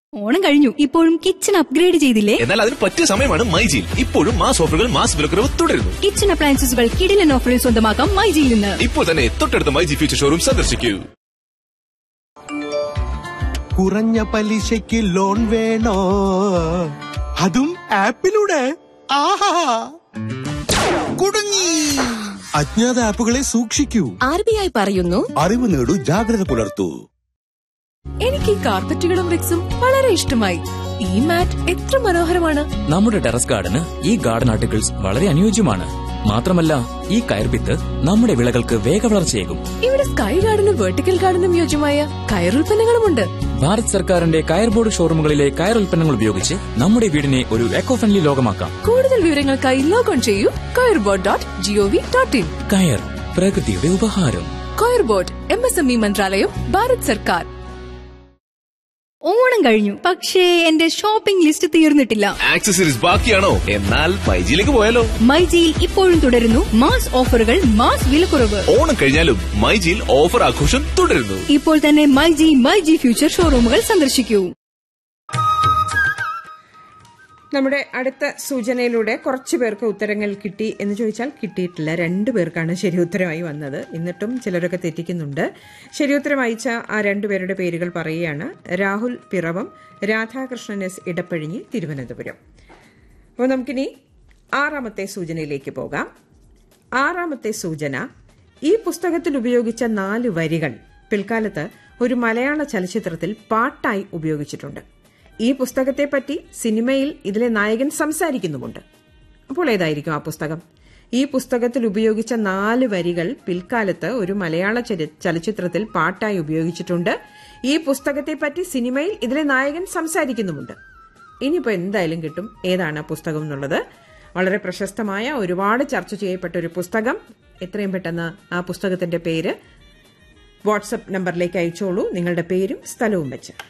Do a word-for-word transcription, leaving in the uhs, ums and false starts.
ഓണം കഴിഞ്ഞു, ഇപ്പോഴും kitchen upgrade ചെയ്തില്ലേ? എന്നാൽ അതിന് പറ്റിയ സമയമാണ് മൈജിയിൽ. ഇപ്പോഴും മാസ് ഓഫറുകൾ, മാസ് വിലക്കുറവ് തുടരുന്നു. കിച്ചൺ അപ്ലയൻസസുകൾ കിടിലൻ ഓഫറിൽ സ്വന്തമാക്കാം മൈജിയിൽ നിന്ന്. ഇപ്പോൾ തന്നെ തൊട്ടടുത്ത മൈജി ഫ്യൂച്ചർ ഷോറൂം സന്ദർശിക്കൂ. കുറഞ്ഞ പലിശയ്ക്ക് ലോൺ വേണോ? അതും ആപ്പിലൂടെ? ആഹാ, കുടുങ്ങി. അജ്ഞാത ആപ്പുകളെ സൂക്ഷിക്കൂ. ആർ ബി ഐ പറയുന്നു, അറിവ് നേടൂ, ജാഗ്രത പുലർത്തൂ. എനിക്ക് ഈ കാർപ്പറ്റുകളും റിക്സും വളരെ ഇഷ്ടമായി. ഈ മാറ്റ് എത്ര മനോഹരമാണ്. നമ്മുടെ ടെറസ് ഗാർഡന് ഈ ഗാർഡൻ ആർട്ടിക്കിൾസ് വളരെ അനുയോജ്യമാണ്. മാത്രമല്ല, ഈ കയർപിത്ത് നമ്മുടെ വിളകൾക്ക് വേഗവളർച്ചയേകും. ഇവിടെ സ്കൈ ഗാർഡനും വെർട്ടിക്കൽ ഗാർഡനും യോജ്യമായ കയറുൽപ്പന്നങ്ങളുമുണ്ട്. ഭാരത് സർക്കാരിന്റെ കയർ ബോർഡ് ഷോറൂമുകളിലെ കയർ ഉൽപ്പന്നങ്ങൾ ഉപയോഗിച്ച് നമ്മുടെ വീടിനെ ഒരു എക്കോ ഫ്രണ്ട്ലി ലോകമാക്കാം. കൂടുതൽ വിവരങ്ങൾക്കായി ലോഗോൺ ചെയ്യൂ കയർ board dot G O V dot in. കയർ, പ്രകൃതിയുടെ ഉപഹാരം. കയർ board, M S M E മന്ത്രാലയം, ഭാരത് സർക്കാർ. ഓണം കഴിഞ്ഞു, പക്ഷേ എന്റെ ഷോപ്പിംഗ് ലിസ്റ്റ് തീർന്നിട്ടില്ല. ആക്സസറീസ് ബാക്കിയാണോ? എന്നാൽ മൈജിയിലേക്ക് പോയാലോ? മൈജിയിൽ ഇപ്പോഴും തുടരുന്നു മാസ് ഓഫറുകൾ, മാസ് വിലക്കുറവ്. ഓണം കഴിഞ്ഞാലും മൈജിയിൽ ഓഫർ ആഘോഷം തുടരുന്നു. ഇപ്പോൾ തന്നെ മൈജി മൈജി ഫ്യൂച്ചർ ഷോറൂമുകൾ സന്ദർശിക്കൂ. നമ്മുടെ അടുത്ത സൂചനയിലൂടെ കുറച്ചു പേർക്ക് ഉത്തരങ്ങൾ കിട്ടി എന്ന് ചോദിച്ചാൽ കിട്ടിയിട്ടില്ല. രണ്ടു പേർക്കാണ് ശരി ഉത്തരമായി വന്നത്. എന്നിട്ടും ചിലരൊക്കെ തെറ്റിക്കുന്നുണ്ട്. ശരി ഉത്തരം അയച്ച ആ രണ്ടുപേരുടെ പേരുകൾ പറയുകയാണ്: രാഹുൽ പിറവം, രാധാകൃഷ്ണൻ എസ് ഇടപ്പഴിഞ്ഞി, തിരുവനന്തപുരം. അപ്പോൾ നമുക്കിനി ആറാമത്തെ സൂചനയിലേക്ക് പോകാം. ആറാമത്തെ സൂചന: ഈ പുസ്തകത്തിൽ ഉപയോഗിച്ച നാല് വരികൾ പിൽക്കാലത്ത് ഒരു മലയാള ചലച്ചിത്രത്തിൽ പാട്ടായി ഉപയോഗിച്ചിട്ടുണ്ട്. ഈ പുസ്തകത്തെപ്പറ്റി സിനിമയിൽ ഇതിലെ നായകൻ സംസാരിക്കുന്നുമുണ്ട്. അപ്പോൾ ഏതായിരിക്കും ആ പുസ്തകം? ഈ പുസ്തകത്തിൽ ഉപയോഗിച്ച നാല് വരികൾ പിൽക്കാലത്ത് ഒരു മലയാള ചലച്ചിത്രത്തിൽ പാട്ടായി ഉപയോഗിച്ചിട്ടുണ്ട്. ഈ പുസ്തകത്തെപ്പറ്റി സിനിമയിൽ ഇതിലെ നായകൻ സംസാരിക്കുന്നുമുണ്ട്. ഇനിയിപ്പോൾ എന്തായാലും കിട്ടും ഏതാണ് പുസ്തകം എന്നുള്ളത്. വളരെ പ്രശസ്തമായ, ഒരുപാട് ചർച്ച ചെയ്യപ്പെട്ട ഒരു പുസ്തകം. എത്രയും പെട്ടെന്ന് ആ പുസ്തകത്തിന്റെ പേര് വാട്സപ്പ് നമ്പറിലേക്ക് അയച്ചോളൂ, നിങ്ങളുടെ പേരും സ്ഥലവും വെച്ച്.